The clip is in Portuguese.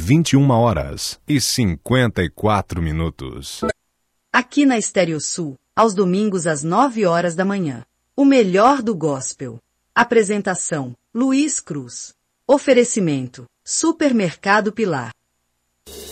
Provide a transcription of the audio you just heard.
21h54. Aqui na Estéreo Sul, aos domingos às 9 horas da manhã. O melhor do gospel. Apresentação: Luiz Cruz. Oferecimento: Supermercado Pilar.